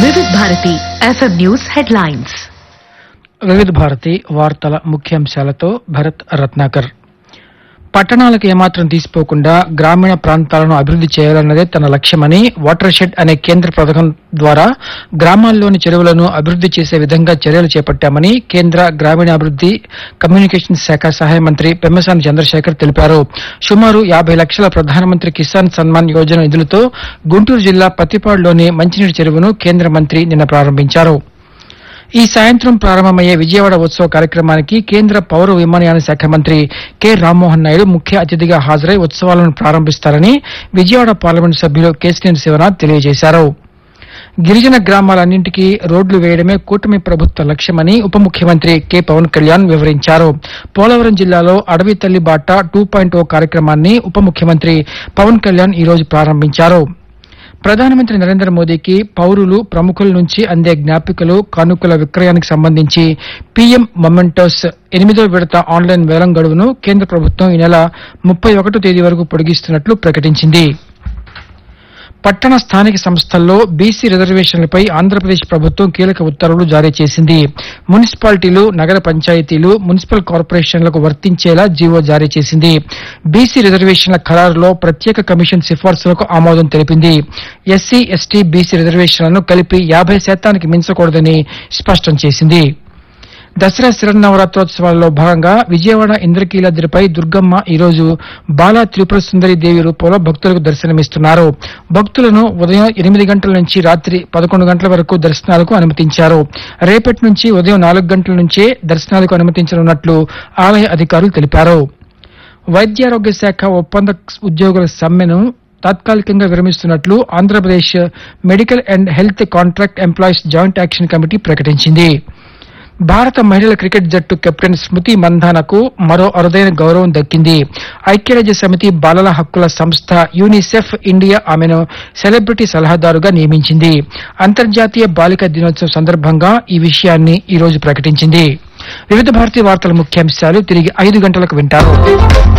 వివిధ Bharati FM news headlines. వివిధ భారతి వార్తల ముఖ్యాంశాలతో భరత్ రత్నాకర్. పట్టణాలకు ఏమాత్రం తీసిపోకుండా గ్రామీణ ప్రాంతాలను అభివృద్ది చేయాలన్నదే తన లక్ష్యమని వాటర్ షెడ్ అనే కేంద్ర పథకం ద్వారా గ్రామాల్లోని చెరువులను అభివృద్ది చేసే విధంగా చర్యలు చేపట్టామని కేంద్ర గ్రామీణాభివృద్ది కమ్యూనికేషన్ శాఖ సహాయ మంత్రి పెమ్మసాని చంద్రశేఖర్ తెలిపారు. సుమారు 50 లక్షల ప్రధానమంత్రి కిసాన్ సన్మాన్ యోజన నిధులతో గుంటూరు జిల్లా పత్తిపాడులోని మంచినీటి చెరువును కేంద్ర మంత్రి నిన్న ప్రారంభించారు. ఈ సాయంత్రం ప్రారంభమయ్యే విజయవాడ ఉత్సవ కార్యక్రమానికి కేంద్ర పౌర విమానయాన శాఖ మంత్రి కె రామ్మోహన్ నాయుడు ముఖ్య అతిథిగా హాజరై ఉత్సవాలను ప్రారంభిస్తారని విజయవాడ పార్లమెంటు సభ్యులు కేశినేని శివనాథ్ తెలియజేశారు. గిరిజన గ్రామాలన్నింటికీ రోడ్లు వేయడమే కూటమి ప్రభుత్వ లక్ష్యమని ఉప ముఖ్యమంత్రి కె పవన్ కళ్యాణ్ వివరించారు. పోలవరం జిల్లాలో అడవి తల్లి బాట 2.0 కార్యక్రమాన్ని ఉప ముఖ్యమంత్రి పవన్ కళ్యాణ్ ఈ రోజు ప్రారంభించారు. ప్రధానమంత్రి నరేంద్ర మోదీకి పౌరులు ప్రముఖుల నుంచి అందే జ్ఞాపికలు కానుకల విక్రయానికి సంబంధించి పీఎం మొమెంటోస్ 8వ విడత ఆన్లైన్ వేలం గడువును కేంద్ర ప్రభుత్వం ఈ నెల 31వ తేదీ వరకు పొడిగిస్తున్నట్లు ప్రకటించింది. పట్టణ స్థానిక సంస్థల్లో బీసీ రిజర్వేషన్లపై ఆంధ్రప్రదేశ్ ప్రభుత్వం కీలక ఉత్తర్వులు జారీ చేసింది. మున్సిపాలిటీలు, నగర పంచాయతీలు, మున్సిపల్ కార్పొరేషన్లకు వర్తించేలా జీవో జారీ చేసింది. బీసీ రిజర్వేషన్ల ఖరారులో ప్రత్యేక కమిషన్ సిఫార్సులకు ఆమోదం తెలిపింది. ఎస్సీ, ఎస్టీ, బీసీ రిజర్వేషన్లను కలిపి 50% మించకూడదని స్పష్టం చేసింది. దసరా శరన్నవరాత్రోత్సవాల్లో భాగంగా విజయవాడ ఇంద్రకీలాద్రిపై దుర్గమ్మ ఈరోజు బాలా త్రిపుర సుందరి దేవి రూపంలో భక్తులకు దర్శనమిస్తున్నారు. భక్తులను ఉదయం 8 గంటల నుంచి రాత్రి 11 గంటల వరకు దర్శనాలకు అనుమతించారు. రేపటి నుంచి ఉదయం 4 గంటల నుంచే దర్శనాలకు అనుమతించనున్నట్లు ఆలయ అధికారులు తెలిపారు. వైద్యారోగ్య శాఖ ఒప్పంద ఉద్యోగుల సమ్మెను తాత్కాలికంగా విరమిస్తున్నట్లు Andhra Pradesh medical and health contract employees joint action committee ప్రకటించింది. భారత మహిళల క్రికెట్ జట్టు కెప్టెన్ స్మృతి మంధానకు మరో అరుదైన గౌరవం దక్కింది. ఐక్యరాజ్య సమితి బాలల హక్కుల సంస్థ యూనిసెఫ్ ఇండియా ఆమెను సెలబ్రిటీ సలహాదారుగా నియమించింది. అంతర్జాతీయ బాలికా దినోత్సవం సందర్భంగా ఈ విషయాన్ని ఈ రోజు ప్రకటించింది. వివిధ భారతీయ వార్తల ముఖ్యాంశాలు తిరిగి 5 గంటలకు వింటారు.